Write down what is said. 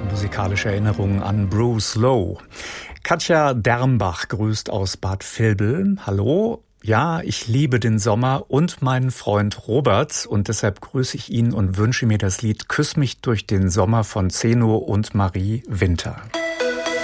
Musikalische Erinnerungen an Bruce Lowe. Katja Dermbach grüßt aus Bad Vilbel. Hallo. Ja, ich liebe den Sommer und meinen Freund Robert und deshalb grüße ich ihn und wünsche mir das Lied Küss mich durch den Sommer von Zeno und Marie Winter.